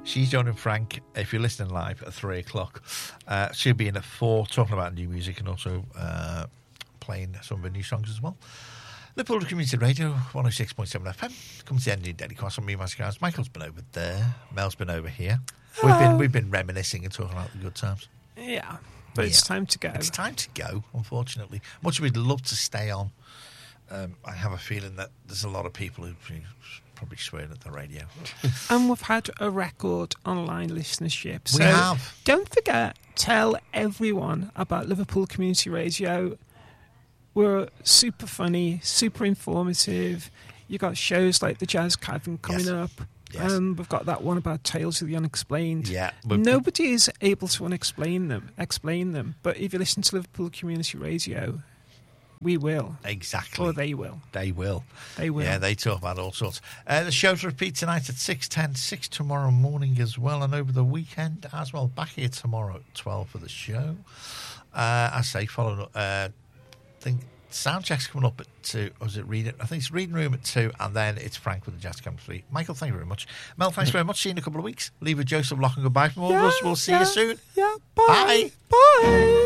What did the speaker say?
She's joining Frank, if you're listening live, at 3 o'clock. She'll be in at 4, talking about new music and also playing some of her new songs as well. Liverpool Community Radio, 106.7 FM. Comes to the end of the Daily Cross on me, my guys. Michael's been over there. Mel's been over here. We've been reminiscing and talking about the good times. Yeah, but it's time to go. It's time to go, unfortunately. Much we'd love to stay on. I have a feeling that there's a lot of people who probably swearing at the radio. And we've had a record online listenership. So we have. Don't forget, tell everyone about Liverpool Community Radio. We're super funny, super informative. You got shows like the Jazz Cavern coming up. Yes. We've got that one about Tales of the Unexplained. Yeah, nobody is able to explain them. But if you listen to Liverpool Community Radio, we will. Exactly. Or they will. They will. They will. Yeah, they talk about all sorts. The show's repeat tonight at 6:10, 6 tomorrow morning as well, and over the weekend as well. Back here tomorrow at 12 for the show. I say, follow. I think Soundcheck's coming up at 2. Or is it Reading? I think it's Reading Room at 2, and then it's Frank with the Jazz Camp 3. Michael, thank you very much. Mel, thanks very much. See you in a couple of weeks. Leave with Joseph Lock and goodbye from all of us. We'll see you soon. Yeah, bye. Bye. Bye.